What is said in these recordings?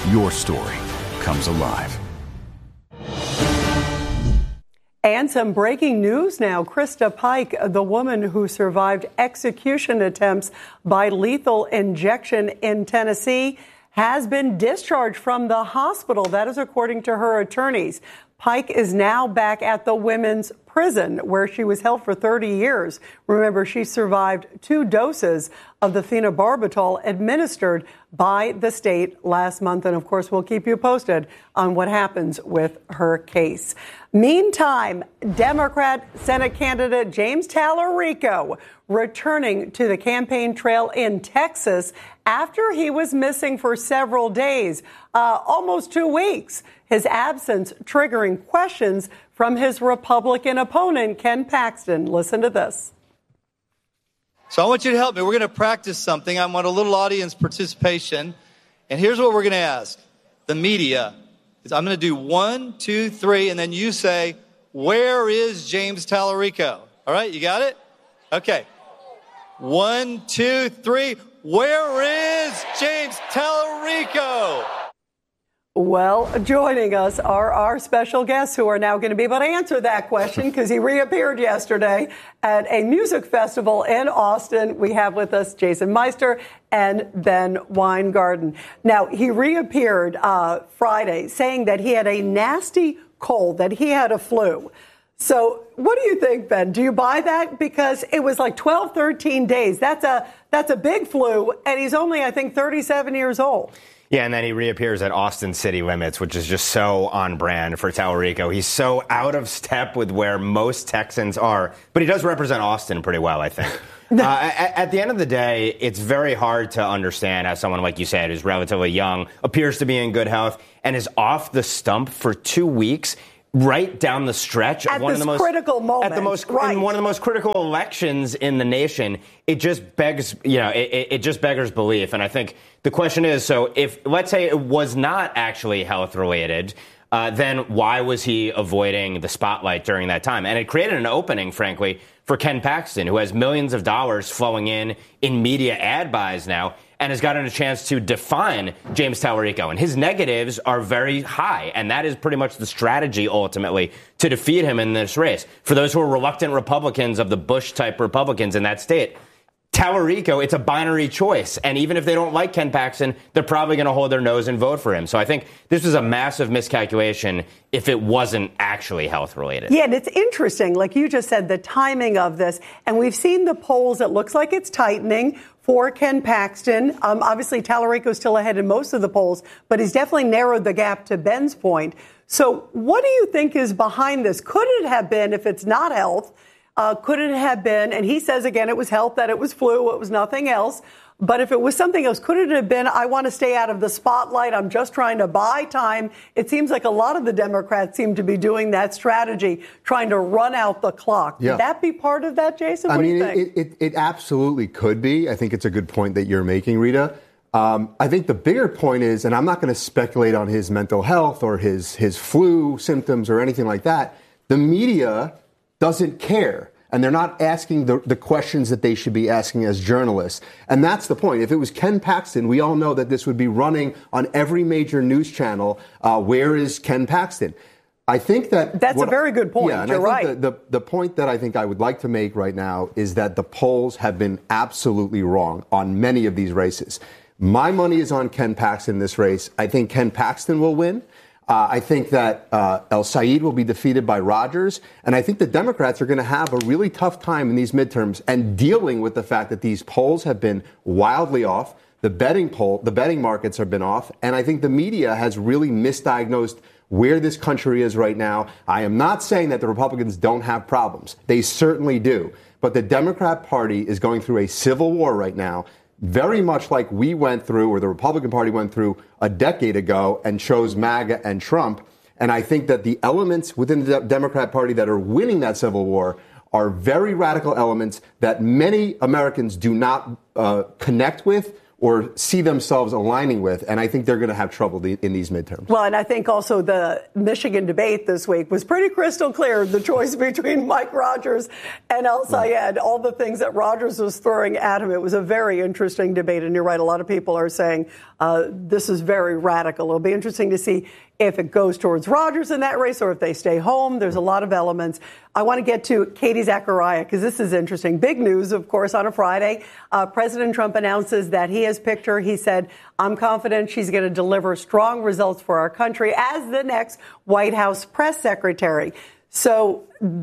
your story comes alive. And some breaking news now. Krista Pike, the woman who survived execution attempts by lethal injection in Tennessee, has been discharged from the hospital. That is according to her attorneys. Pike is now back at the women's prison where she was held for 30 years. Remember, she survived 2 doses of the phenobarbital administered by the state last month. And of course, we'll keep you posted on what happens with her case. Meantime, Democrat Senate candidate James Tallarico returning to the campaign trail in Texas after he was missing for several days, almost 2 weeks. His absence triggering questions from his Republican opponent, Ken Paxton. Listen to this. So I want you to help me. We're going to practice something. I want a little audience participation. And here's what we're going to ask. The media. I'm going to do 1, 2, 3, and then you say, where is James Tallarico? All right, you got it? Okay. 1, 2, 3. Where is James Tallarico? Well, joining us are our special guests who are now going to be able to answer that question because he reappeared yesterday at a music festival in Austin. We have with us Jason Meister and Ben Weingarten. Now, he reappeared Friday saying that he had a nasty cold, that he had a flu. So what do you think, Ben? Do you buy that? Because it was like 12, 13 days. That's a big flu, and he's only, I think, 37 years old. Yeah, and then he reappears at Austin city limits, which is just so on brand for Tallarico. He's so out of step with where most Texans are, but he does represent Austin pretty well, I think. At the end of the day, it's very hard to understand how someone, like you said, who's relatively young, appears to be in good health, and is off the stump for 2 weeks. Right down the stretch at of one of the most critical moment, in one of the most critical elections in the nation, it just begs, it just beggars belief. And I think the question is, so if let's say it was not actually health related, then why was he avoiding the spotlight during that time? And it created an opening, frankly, for Ken Paxton, who has millions of dollars flowing in media ad buys now, and has gotten a chance to define James Tallarico. And his negatives are very high, and that is pretty much the strategy, ultimately, to defeat him in this race. For those who are reluctant Republicans of the Bush-type Republicans in that state, Tallarico, it's a binary choice. And even if they don't like Ken Paxton, they're probably going to hold their nose and vote for him. So I think this was a massive miscalculation if it wasn't actually health-related. Yeah, and it's interesting, like you just said, the timing of this. And we've seen the polls. It looks like it's tightening for Ken Paxton. Obviously, Tallarico's still ahead in most of the polls, but he's definitely narrowed the gap to Ben's point. So what do you think is behind this? Could it have been, if it's not health, could it have been, and he says again it was health, that it was flu, it was nothing else, but if it was something else, could it have been, I want to stay out of the spotlight, I'm just trying to buy time? It seems like a lot of the Democrats seem to be doing that strategy, trying to run out the clock. Yeah. Could that be part of that, Jason? What do you think? It absolutely could be. I think it's a good point that you're making, Rita. I think the bigger point is, and I'm not going to speculate on his mental health or his flu symptoms or anything like that, the media doesn't care. And they're not asking the questions that they should be asking as journalists. And that's the point. If it was Ken Paxton, we all know that this would be running on every major news channel. Where is Ken Paxton? I think that's a very good point. Yeah, and You're I right. think the point that I think I would like to make right now is that the polls have been absolutely wrong on many of these races. My money is on Ken Paxton in this race. I think Ken Paxton will win. I think that El Said will be defeated by Rogers. And I think the Democrats are going to have a really tough time in these midterms and dealing with the fact that these polls have been wildly off. The betting markets have been off. And I think the media has really misdiagnosed where this country is right now. I am not saying that the Republicans don't have problems. They certainly do. But the Democrat Party is going through a civil war right now, very much like we went through, or the Republican Party went through a decade ago and chose MAGA and Trump. And I think that the elements within the Democrat Party that are winning that civil war are very radical elements that many Americans do not connect with or see themselves aligning with. And I think they're going to have trouble in these midterms. Well, and I think also the Michigan debate this week was pretty crystal clear, the choice between Mike Rogers and El Sayed, all the things that Rogers was throwing at him. It was a very interesting debate. And you're right, a lot of people are saying this is very radical. It'll be interesting to see if it goes towards Rogers in that race or if they stay home. There's a lot of elements. I want to get to Katie Zachariah because this is interesting. Big news, of course, on a Friday. President Trump announces that he has picked her. He said, I'm confident she's going to deliver strong results for our country as the next White House press secretary. So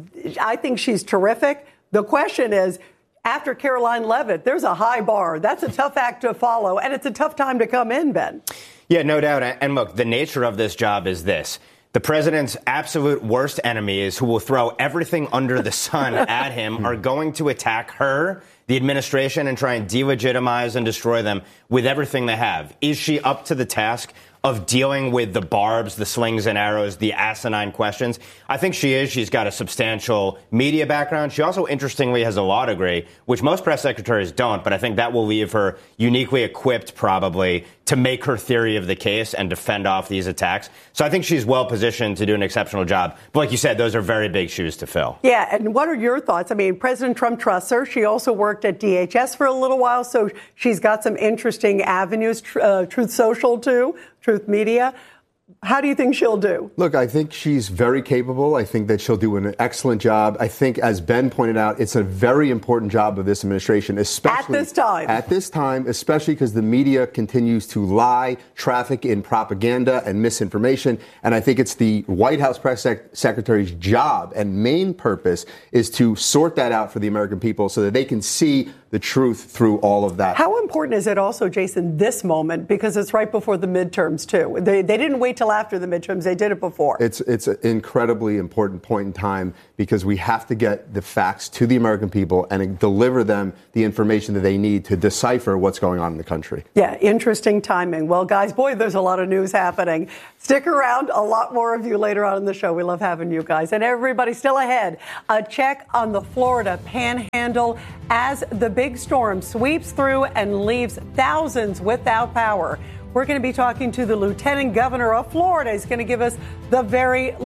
I think she's terrific. The question is, after Caroline Leavitt, there's a high bar. That's a tough act to follow, and it's a tough time to come in, Ben. Yeah, no doubt. And look, the nature of this job is this. The president's absolute worst enemies who will throw everything under the sun at him are going to attack her, the administration, and try and delegitimize and destroy them with everything they have. Is she up to the task of dealing with the barbs, the slings and arrows, the asinine questions? I think she is. She's got a substantial media background. She also, interestingly, has a law degree, which most press secretaries don't, but I think that will leave her uniquely equipped, probably, to make her theory of the case and defend off these attacks. So I think she's well positioned to do an exceptional job. But like you said, those are very big shoes to fill. Yeah, and what are your thoughts? I mean, President Trump trusts her. She also worked at DHS for a little while, so she's got some interesting avenues, Truth Social, too, Truth Media. How do you think she'll do? Look, I think she's very capable. I think that she'll do an excellent job. I think, as Ben pointed out, it's a very important job of this administration, especially at this time, especially because the media continues to lie, traffic in propaganda and misinformation. And I think it's the White House press secretary's job and main purpose is to sort that out for the American people so that they can see the truth through all of that. How important is it also, Jason, this moment, because it's right before the midterms, too? They didn't wait till after the midterms. They did it before. It's an incredibly important point in time because we have to get the facts to the American people and deliver them the information that they need to decipher what's going on in the country. Yeah, interesting timing. Well, guys, boy, there's a lot of news happening. Stick around. A lot more of you later on in the show. We love having you guys. And everybody still ahead. A check on the Florida Panhandle as the big storm sweeps through and leaves thousands without power. We're going to be talking to the Lieutenant Governor of Florida. He's going to give us the very